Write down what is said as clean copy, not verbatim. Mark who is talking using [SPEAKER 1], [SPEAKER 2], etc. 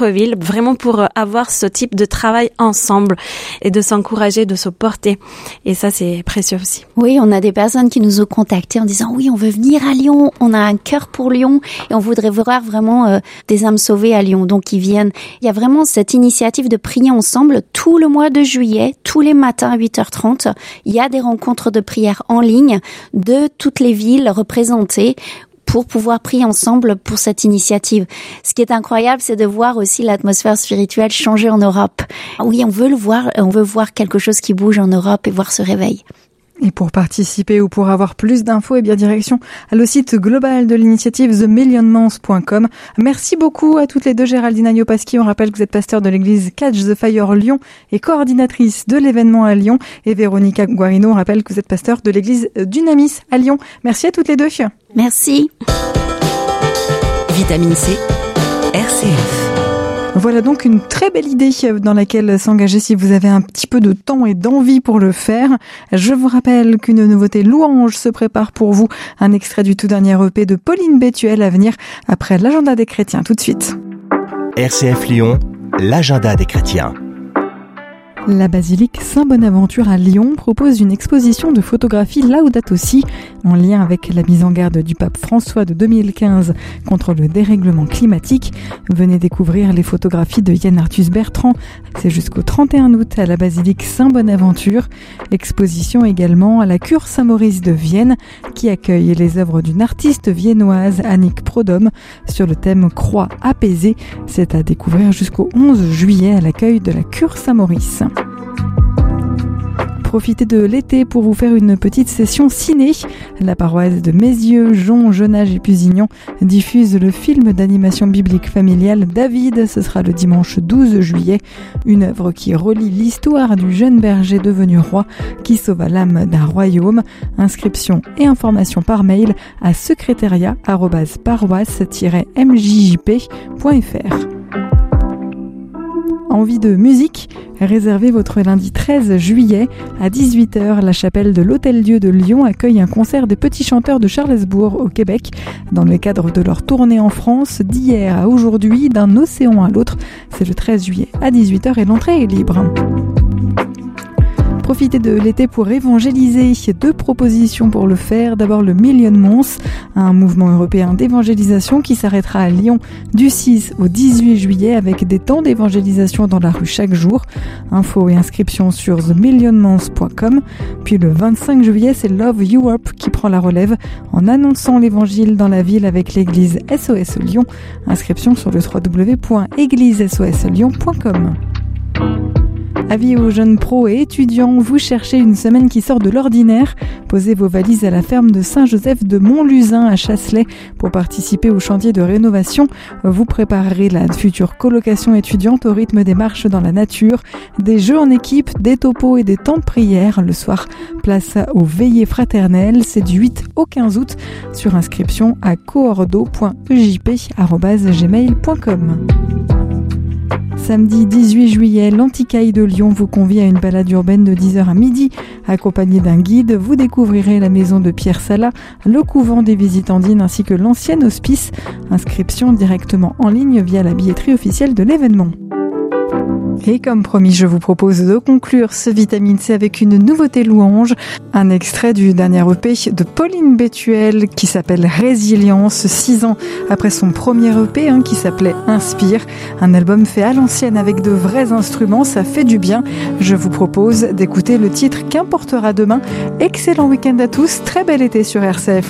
[SPEAKER 1] villes, vraiment pour avoir ce type de travail ensemble et de s'encourager, de se porter. Et ça, c'est précieux aussi.
[SPEAKER 2] Oui, on a des personnes qui nous ont contactés en disant oui, on veut venir à Lyon, on a un cœur pour Lyon et on voudrait voir vraiment des âmes sauvées à Lyon. Donc ils viennent. Il y a vraiment cette initiative de prier ensemble tout le mois de juillet, tous les matins à 8h30. Il y a des rencontres de prière en ligne de toutes les villes représentées pour pouvoir prier ensemble pour cette initiative. Ce qui est incroyable, c'est de voir aussi l'atmosphère spirituelle changer en Europe. Oui, on veut le voir, on veut voir quelque chose qui bouge en Europe et voir ce réveil.
[SPEAKER 3] Et pour participer ou pour avoir plus d'infos, direction le site global de l'initiative themillionmans.com. Merci beaucoup à toutes les deux, Géraldine Agnopaski. On rappelle que vous êtes pasteur de l'église Catch the Fire Lyon et coordinatrice de l'événement à Lyon. Et Véronica Guarino, on rappelle que vous êtes pasteur de l'église Dunamis à Lyon. Merci à toutes les deux.
[SPEAKER 2] Merci.
[SPEAKER 4] Vitamine C, RCF.
[SPEAKER 3] Voilà donc une très belle idée dans laquelle s'engager si vous avez un petit peu de temps et d'envie pour le faire. Je vous rappelle qu'une nouveauté louange se prépare pour vous. Un extrait du tout dernier EP de Pauline Bétuel à venir après l'agenda des chrétiens. Tout de suite.
[SPEAKER 5] RCF Lyon, l'agenda des chrétiens.
[SPEAKER 3] La basilique Saint-Bonaventure à Lyon propose une exposition de photographie Laudato Si en lien avec la mise en garde du pape François de 2015 contre le dérèglement climatique. Venez découvrir les photographies de Yann Arthus Bertrand. C'est jusqu'au 31 août à la basilique Saint-Bonaventure. Exposition également à la Cure Saint-Maurice de Vienne qui accueille les œuvres d'une artiste viennoise, Annick Prodhomme, sur le thème Croix apaisée. C'est à découvrir jusqu'au 11 juillet à l'accueil de la Cure Saint-Maurice. Profitez de l'été pour vous faire une petite session ciné. La paroisse de Mézieux, Jon, Jonage et Pusignan diffuse le film d'animation biblique familiale David. Ce sera le dimanche 12 juillet. Une œuvre qui relie l'histoire du jeune berger devenu roi qui sauva l'âme d'un royaume. Inscription et information par mail à secrétariat@paroisse-mjjp.fr. Envie de musique? Réservez votre lundi 13 juillet à 18h. La chapelle de l'Hôtel-Dieu de Lyon accueille un concert des Petits Chanteurs de Charlesbourg au Québec dans le cadre de leur tournée en France d'hier à aujourd'hui, d'un océan à l'autre. C'est le 13 juillet à 18h et l'entrée est libre. Profitez de l'été pour évangéliser. 2 propositions pour le faire. D'abord le Million Mons, un mouvement européen d'évangélisation qui s'arrêtera à Lyon du 6 au 18 juillet avec des temps d'évangélisation dans la rue chaque jour. Infos et inscriptions sur themillionmans.com. Puis le 25 juillet, c'est Love Europe qui prend la relève en annonçant l'évangile dans la ville avec l'église SOS Lyon. Inscription sur le www.églisesoslyon.com. Avis aux jeunes pros et étudiants, vous cherchez une semaine qui sort de l'ordinaire. Posez vos valises à la ferme de Saint-Joseph de Montlusin à Chasselet pour participer au chantier de rénovation. Vous préparerez la future colocation étudiante au rythme des marches dans la nature, des jeux en équipe, des topos et des temps de prière. Le soir, place aux veillées fraternelles. C'est du 8 au 15 août sur inscription à coordo.ejp@gmail.com. Samedi 18 juillet, l'Anticaille de Lyon vous convie à une balade urbaine de 10h à midi. Accompagné d'un guide, vous découvrirez la maison de Pierre Salat, le couvent des Visitandines ainsi que l'ancien hospice. Inscription directement en ligne via la billetterie officielle de l'événement. Et comme promis, je vous propose de conclure ce Vitamine C avec une nouveauté louange, un extrait du dernier EP de Pauline Bétuel qui s'appelle Résilience, 6 ans après son premier EP qui s'appelait Inspire, un album fait à l'ancienne avec de vrais instruments, ça fait du bien. Je vous propose d'écouter le titre Qu'importera demain. Excellent week-end à tous, très bel été sur RCF.